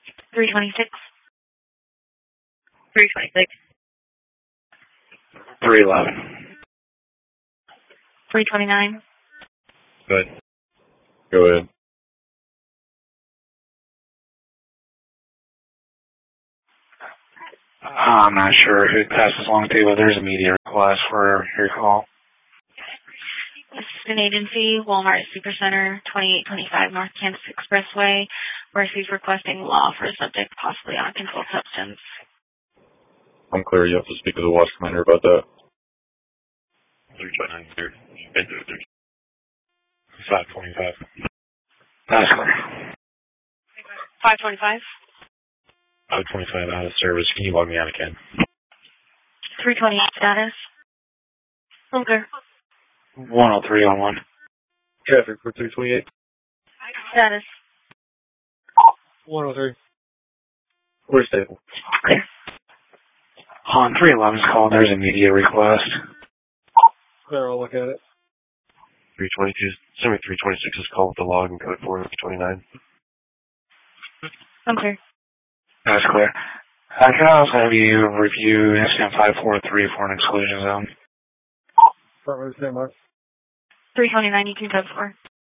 326. 326. 311. 329. Good. Go ahead. I'm not sure who passes along to, but there's a media request for your call. Assistant agency, Walmart Supercenter, 2825 North Kansas Expressway. Mercy's requesting law for a subject possibly on a controlled substance. I'm clear. You have to speak to the watch commander about that. 329 here. 525. That's clear. 525. 525 out of service. Can you log me out again? 328 status. Okay. 103 on 1. Traffic for 328. Status. 103. We're stable. Okay. On 311's call, there's a media request. There, I'll look at it. 322. Send me 326's call with the log and code 429. Okay. That's clear. Can I also have you review incident 543 for an exclusion zone? Affirmative, same mark. 329, you can code 4.